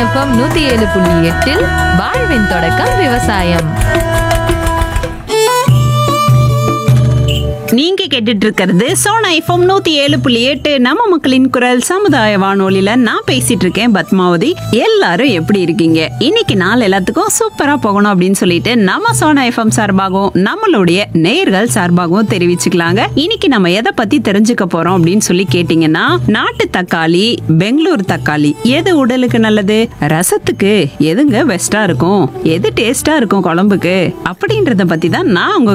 FM 107.8 வாழ்வின் தொடக்கம் விவசாயம். நீங்க கேட்டுட்டு இருக்கிறது சோனா எஃப்எம் 107.8 நம்ம மக்களின் குரல் சமுதாய வானொலியில நான் பேசிட்டு இருக்கேன் பத்மாவதி. எல்லாரும் எப்படி இருக்கீங்க? இன்னைக்கு நாள் எல்லாத்துக்கும் சூப்பரா போகணும் அப்படின்னு சொல்லிட்டு நம்ம சோனா எஃப்எம் சார்பாகவும் நம்மளுடைய நேயர்கள் சார்பாகவும் தெரிவிச்சுக்கலாங்க. இன்னைக்கு நம்ம எதை பத்தி தெரிஞ்சுக்க போறோம் அப்படின்னு சொல்லி கேட்டீங்கன்னா, நாட்டு தக்காளி, பெங்களூர் தக்காளி எது உடலுக்கு நல்லது, ரசத்துக்கு எதுங்க பெஸ்டா இருக்கும், எது டேஸ்டா இருக்கும் குழம்புக்கு அப்படின்றத பத்தி தான் நான் உங்க